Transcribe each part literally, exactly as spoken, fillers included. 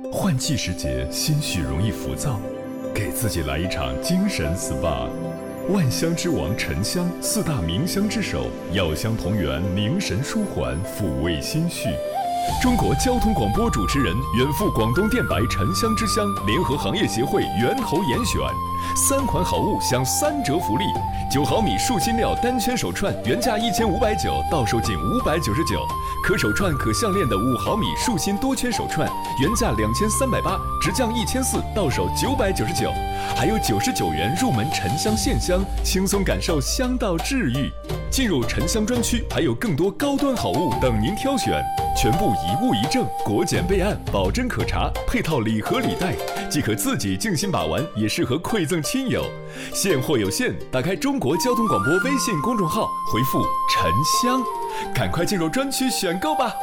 换季时节，心绪容易浮躁，给自己来一场精神 S P A。万香之王沉香，四大名香之首，药香同源，凝神舒缓，抚慰心绪。中国交通广播主持人，远赴广东电白沉香之乡，联合行业协会源头严选，三款好物享三折福利：九毫米树心料单圈手串原价一千五百九，到手仅五百九十九；可手串可项链的五毫米树心多圈手串原价两千三百八，直降一千四，到手九百九十九。还有九十九元入门沉香线香，轻松感受香道治愈。进入沉香专区，还有更多高端好物等您挑选，全部一物一证，国检备案，保真可查，配套礼盒礼袋，既可自己静心把玩，也适合馈赠亲友。现货有限，打开中国交通广播微信公众号，回复沉香，赶快进入专区选购吧。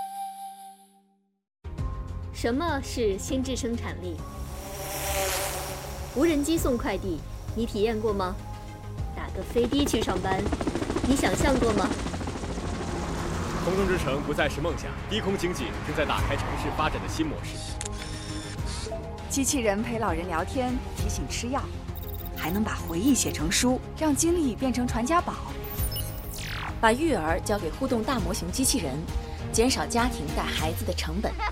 什么是心智生产力？无人机送快递，你体验过吗？打个飞的去上班，你想象过吗？ 空中之城不再是梦想，低空经济正在打开城市发展的新模式。 机器人陪老人聊天，提醒吃药，还能把回忆写成书，让经历变成传家宝。 把育儿交给互动大模型机器人，减少家庭带孩子的成本。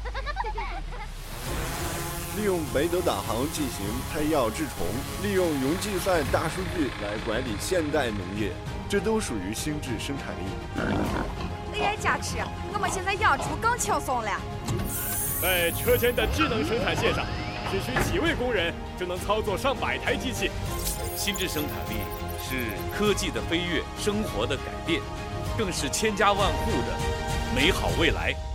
利用北斗导航进行拍药治虫，利用云计算大数据来管理现代农业，这都属于心智生产力。 A I 加持，我们现在养猪更轻松了。 在车间的智能生产线上，只需几位工人就能操作上百台机器。 心智生产力是科技的飞跃，生活的改变，更是千家万户的美好未来。